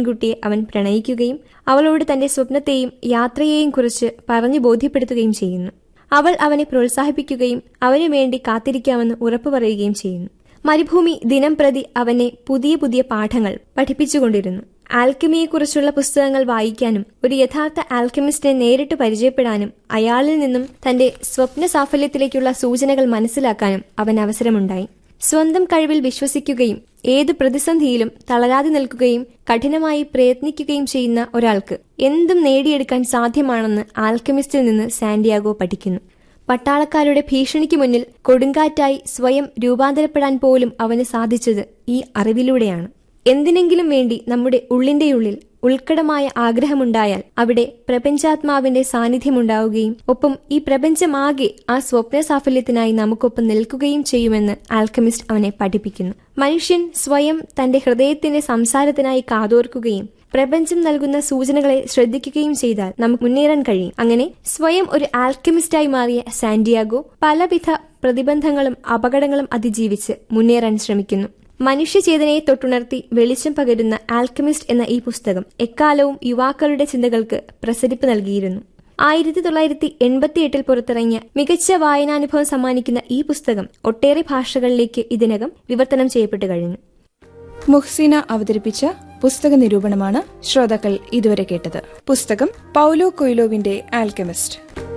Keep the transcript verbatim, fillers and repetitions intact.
പെൺകുട്ടിയെ അവൻ പ്രണയിക്കുകയും അവളോട് തന്റെ സ്വപ്നത്തെയും യാത്രയെയും കുറിച്ച് പറഞ്ഞു ബോധ്യപ്പെടുത്തുകയും ചെയ്യുന്നു. അവൾ അവനെ പ്രോത്സാഹിപ്പിക്കുകയും അവനു വേണ്ടി കാത്തിരിക്കാമെന്ന് ഉറപ്പു പറയുകയും ചെയ്യുന്നു. മരുഭൂമി ദിനം പ്രതി അവനെ പുതിയ പുതിയ പാഠങ്ങൾ പഠിപ്പിച്ചുകൊണ്ടിരുന്നു. ആൽക്കമിയെക്കുറിച്ചുള്ള പുസ്തകങ്ങൾ വായിക്കാനും ഒരു യഥാർത്ഥ ആൽക്കമിസ്റ്റിനെ നേരിട്ട് പരിചയപ്പെടാനും അയാളിൽ നിന്നും തന്റെ സ്വപ്ന സാഫല്യത്തിലേക്കുള്ള സൂചനകൾ മനസ്സിലാക്കാനും അവൻ അവസരമുണ്ടായി. സ്വന്തം കഴിവിൽ വിശ്വസിക്കുകയും ഏതു പ്രതിസന്ധിയിലും തളരാതെ നിൽക്കുകയും കഠിനമായി പ്രയത്നിക്കുകയും ചെയ്യുന്ന ഒരാൾക്ക് എന്തും നേടിയെടുക്കാൻ സാധ്യമാണെന്ന് ആൽക്കമിസ്റ്റിൽ നിന്ന് സാന്റിയാഗോ പഠിക്കുന്നു. പട്ടാളക്കാരുടെ ഭീഷണിക്ക് മുന്നിൽ കൊടുങ്കാറ്റായി സ്വയം രൂപാന്തരപ്പെടാൻ പോലും അവന് സാധിച്ചത് ഈ അറിവിലൂടെയാണ്. എന്തിനെങ്കിലും വേണ്ടി നമ്മുടെ ഉള്ളിന്റെയുള്ളിൽ ഉത്കടമായ ആഗ്രഹമുണ്ടായാൽ അവിടെ പ്രപഞ്ചാത്മാവിന്റെ സാന്നിധ്യമുണ്ടാവുകയും ഒപ്പം ഈ പ്രപഞ്ചമാകെ ആ സ്വപ്ന സാഫല്യത്തിനായി നമുക്കൊപ്പം നിൽക്കുകയും ചെയ്യുമെന്ന് ആൽക്കമിസ്റ്റ് അവനെ പഠിപ്പിക്കുന്നു. മനുഷ്യൻ സ്വയം തന്റെ ഹൃദയത്തിന്റെ സംസാരത്തിനായി കാതോർക്കുകയും പ്രപഞ്ചം നൽകുന്ന സൂചനകളെ ശ്രദ്ധിക്കുകയും ചെയ്താൽ നമുക്ക് മുന്നേറാൻ കഴിയും. അങ്ങനെ സ്വയം ഒരു ആൽക്കമിസ്റ്റായി മാറിയ സാന്റിയാഗോ പലവിധ പ്രതിബന്ധങ്ങളും അപകടങ്ങളും അതിജീവിച്ച് മുന്നേറാൻ ശ്രമിക്കുന്നു. മനുഷ്യചേതനയെ തൊട്ടുണർത്തി വെളിച്ചം പകരുന്ന ആൽക്കമിസ്റ്റ് എന്ന ഈ പുസ്തകം എക്കാലവും യുവാക്കളുടെ ചിന്തകൾക്ക് പ്രസരിപ്പ് നൽകിയിരുന്നു. ആയിരത്തി തൊള്ളായിരത്തി എൺപത്തി എട്ടിൽ പുറത്തിറങ്ങിയ മികച്ച വായനാനുഭവം സമ്മാനിക്കുന്ന ഈ പുസ്തകം ഒട്ടേറെ ഭാഷകളിലേക്ക് ഇതിനകം വിവർത്തനം ചെയ്യപ്പെട്ടു കഴിഞ്ഞു. മുഹ്സിന അവതരിപ്പിച്ച പുസ്തക നിരൂപണമാണ് ശ്രോതാക്കൾ ഇതുവരെ കേട്ടത്. പുസ്തകം പൗലോ കൊയ്ലോവിന്റെ ആൽക്കമിസ്റ്റ്.